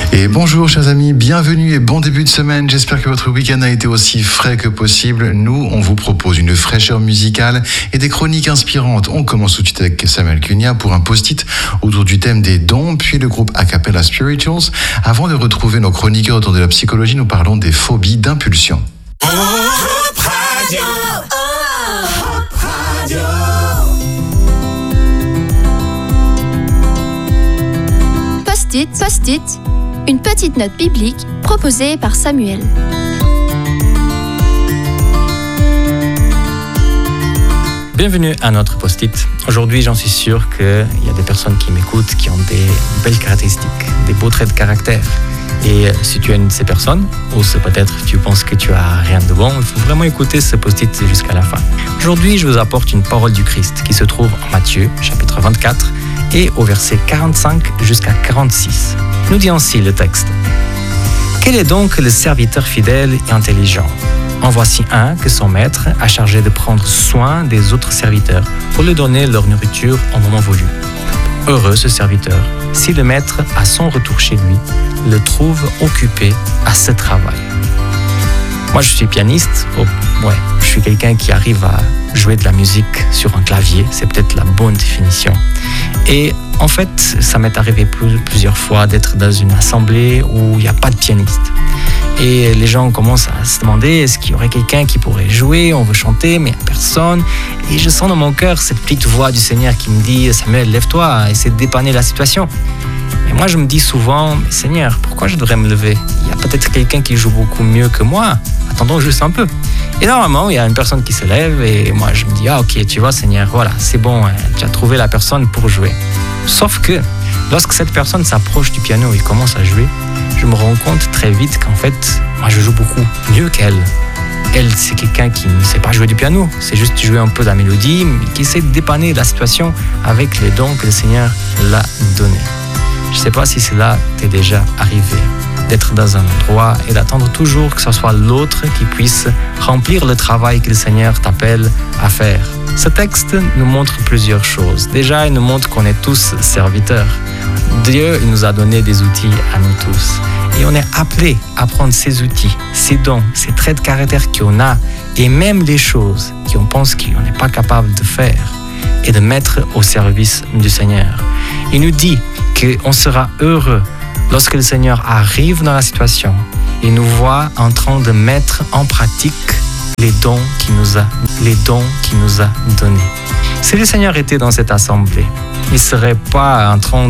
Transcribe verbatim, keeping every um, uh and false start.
Et bonjour chers amis, bienvenue et bon début de semaine. J'espère que votre week-end a été aussi frais que possible. Nous, on vous propose une fraîcheur musicale et des chroniques inspirantes. On commence tout de suite avec Samuel Cunha pour un post-it autour du thème des dons, puis le groupe a cappella Spirituals. Avant de retrouver nos chroniqueurs autour de la psychologie, nous parlons des phobies d'impulsion. Oh, Hop Radio, oh, Hop Radio. Post-it, post-it, une petite note biblique proposée par Samuel. Bienvenue à notre post-it. Aujourd'hui, j'en suis sûr qu'il y a des personnes qui m'écoutent qui ont des belles caractéristiques, des beaux traits de caractère. Et si tu es une de ces personnes, ou c'est peut-être tu penses que tu as rien de bon, il faut vraiment écouter ce post-it jusqu'à la fin. Aujourd'hui, je vous apporte une parole du Christ qui se trouve en Matthieu, chapitre vingt-quatre, et au verset quarante-cinq jusqu'à quarante-six. Nous dit ainsi le texte. « Quel est donc le serviteur fidèle et intelligent ? En voici un que son maître a chargé de prendre soin des autres serviteurs pour leur donner leur nourriture au moment voulu. Heureux ce serviteur, si le maître, à son retour chez lui, le trouve occupé à ce travail. » Moi, je suis pianiste. Oh, ouais, je suis quelqu'un qui arrive à jouer de la musique sur un clavier. C'est peut-être la bonne définition. Et en fait, ça m'est arrivé plus, plusieurs fois d'être dans une assemblée où il n'y a pas de pianiste. Et les gens commencent à se demander est-ce qu'il y aurait quelqu'un qui pourrait jouer, on veut chanter, mais il n'y a personne. Et je sens dans mon cœur cette petite voix du Seigneur qui me dit Samuel, lève-toi, essaie de dépanner la situation. Et moi, je me dis souvent, mais Seigneur, pourquoi je devrais me lever ? Il y a peut-être quelqu'un qui joue beaucoup mieux que moi. Attendons juste un peu. Et normalement, il y a une personne qui se lève et moi, je me dis, ah ok, tu vois, Seigneur, voilà, c'est bon, hein, tu as trouvé la personne pour jouer. Sauf que, lorsque cette personne s'approche du piano et commence à jouer, je me rends compte très vite qu'en fait, moi, je joue beaucoup mieux qu'elle. Elle, c'est quelqu'un qui ne sait pas jouer du piano, c'est juste jouer un peu de la mélodie, mais qui essaie de dépanner la situation avec les dons que le Seigneur l'a donnés. Je ne sais pas si cela t'est déjà arrivé, d'être dans un endroit et d'attendre toujours que ce soit l'autre qui puisse remplir le travail que le Seigneur t'appelle à faire. Ce texte nous montre plusieurs choses. Déjà, il nous montre qu'on est tous serviteurs. Dieu il nous a donné des outils à nous tous. Et on est appelé à prendre ces outils, ces dons, ces traits de caractère qu'on a, et même les choses qu'on pense qu'on n'est pas capable de faire, et de mettre au service du Seigneur. Il nous dit qu'on sera heureux lorsque le Seigneur arrive dans la situation et nous voit en train de mettre en pratique les dons qu'il nous a, les dons qu'il nous a donnés. Si le Seigneur était dans cette assemblée, il ne serait pas en train